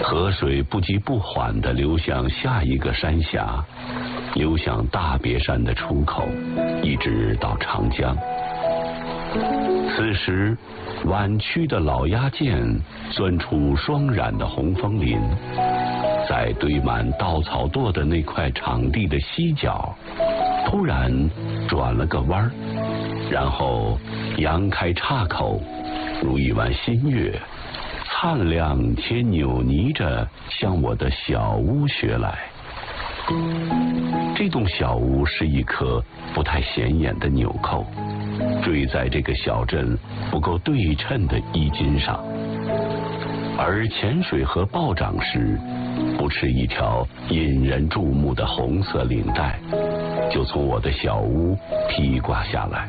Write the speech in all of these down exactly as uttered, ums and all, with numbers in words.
河水不急不缓地流向下一个山峡，流向大别山的出口，一直到长江。此时弯曲的老鸦涧钻出双染的红枫林，在堆满稻草垛的那块场地的西角突然转了个弯儿，然后扬开岔口，如一弯新月，灿亮且扭捏着向我的小屋学来。这栋小屋是一颗不太显眼的纽扣，坠在这个小镇不够对称的衣襟上，而潜水和暴涨时，不持一条引人注目的红色领带，就从我的小屋披挂下来。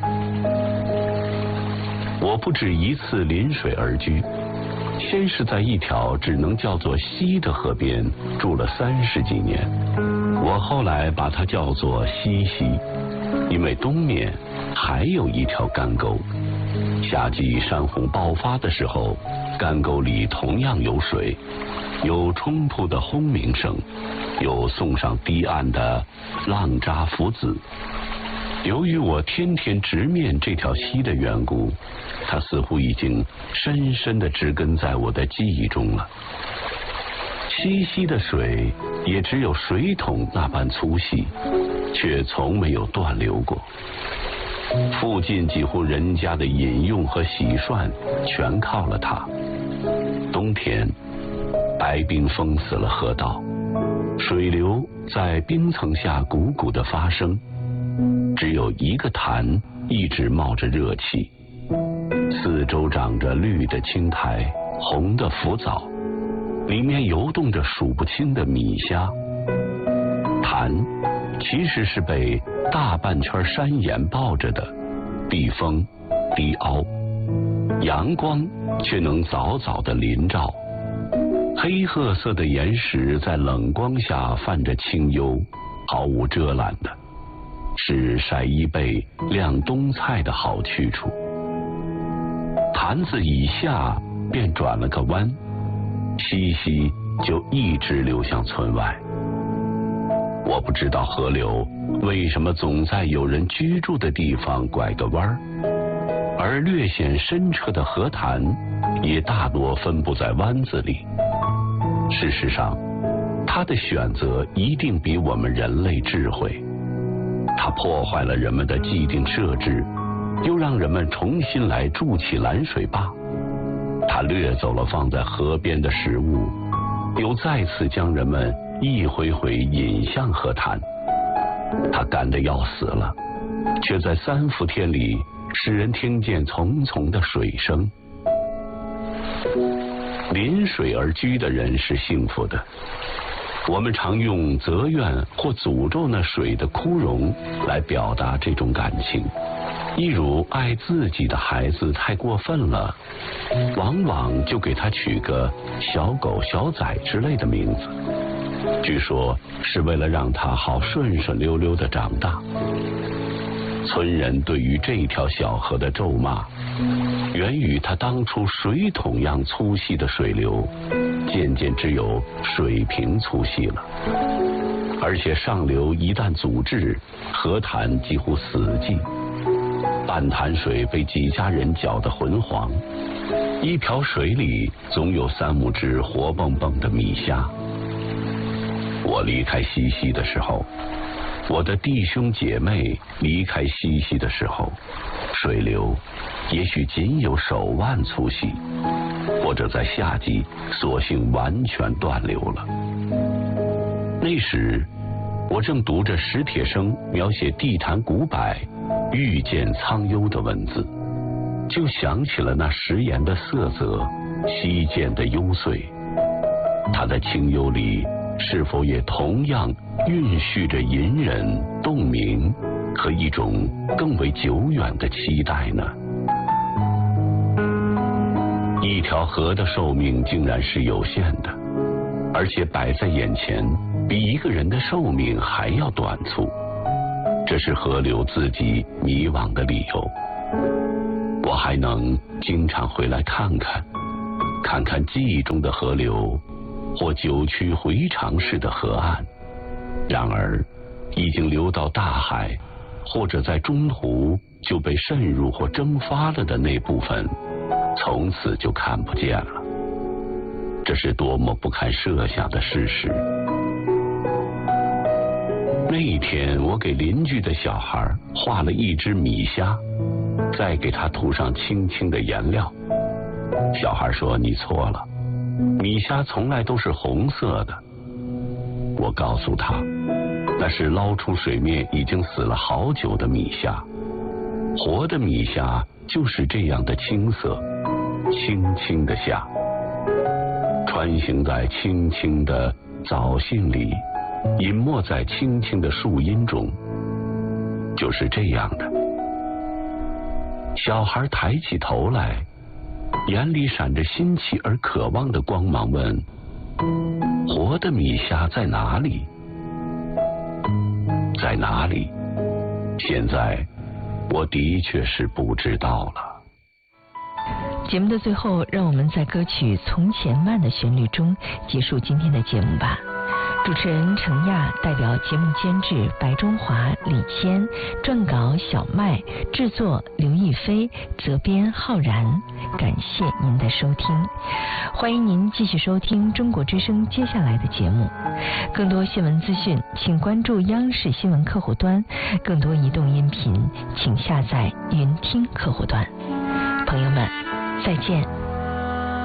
我不止一次临水而居，先是在一条只能叫做溪的河边住了三十几年，我后来把它叫做西溪，因为东面还有一条干沟，夏季山洪爆发的时候，干沟里同样有水，有冲突的轰鸣声，有送上堤岸的浪渣浮子。由于我天天直面这条溪的缘故，它似乎已经深深地植根在我的记忆中了。溪溪的水也只有水桶那般粗细，却从没有断流过。附近几户人家的饮用和洗涮全靠了它。冬天，白冰封死了河道，水流在冰层下汩汩地发生，只有一个潭一直冒着热气，四周长着绿的青苔，红的浮藻，里面游动着数不清的米虾。潭其实是被大半圈山岩抱着的，避风低凹，阳光却能早早地临照。黑褐色的岩石在冷光下泛着清幽，毫无遮拦的，是晒衣被晾冬菜的好去处。潭子以下便转了个弯，溪溪就一直流向村外。我不知道河流为什么总在有人居住的地方拐个弯，而略显深澈的河潭也大多分布在湾子里。事实上，它的选择一定比我们人类智慧。它破坏了人们的既定设置，又让人们重新来筑起拦水坝。它掠走了放在河边的食物，又再次将人们一回回引向河滩。它干得要死了，却在三伏天里使人听见淙淙的水声。临水而居的人是幸福的，我们常用责怨或诅咒那水的枯荣来表达这种感情，一如爱自己的孩子太过分了，往往就给他取个小狗小崽之类的名字，据说是为了让他好顺顺溜溜地长大。村人对于这条小河的咒骂，源于它当初水桶样粗细的水流，渐渐只有水平粗细了，而且上流一旦阻滞，河潭几乎死寂，半潭水被几家人搅得浑黄，一瓢水里总有三五只活蹦蹦的米虾。我离开西溪的时候，我的弟兄姐妹离开西溪的时候，水流也许仅有手腕粗细，或者在夏季索性完全断流了。那时我正读着史铁生描写地坛古柏遇见苍幽的文字，就想起了那石岩的色泽，溪涧的幽邃，它的清幽里是否也同样蕴蓄着隐忍、洞明和一种更为久远的期待呢？一条河的寿命竟然是有限的，而且摆在眼前比一个人的寿命还要短促，这是河流自己迷惘的理由。我还能经常回来看看，看看记忆中的河流或九曲回肠式的河岸，然而已经流到大海，或者在中途就被渗入或蒸发了的那部分，从此就看不见了。这是多么不堪设想的事实！那一天，我给邻居的小孩画了一只米虾，再给他涂上轻轻的颜料。小孩说：“你错了，米虾从来都是红色的。”我告诉他，那是捞出水面已经死了好久的米虾，活的米虾就是这样的青色，青青的虾，穿行在青青的藻荇里，隐没在青青的树荫中，就是这样的。小孩抬起头来，眼里闪着新奇而渴望的光芒，问：“活的米虾在哪里？在哪里？”现在我的确是不知道了。 节目的最后，让我们在歌曲《从前慢》的旋律中结束今天的节目吧。主持人程亚，代表节目监制白中华、李谦，撰稿小麦，制作刘亦菲，责编浩然。感谢您的收听，欢迎您继续收听中国之声接下来的节目。更多新闻资讯，请关注央视新闻客户端；更多移动音频，请下载云听客户端。朋友们，再见。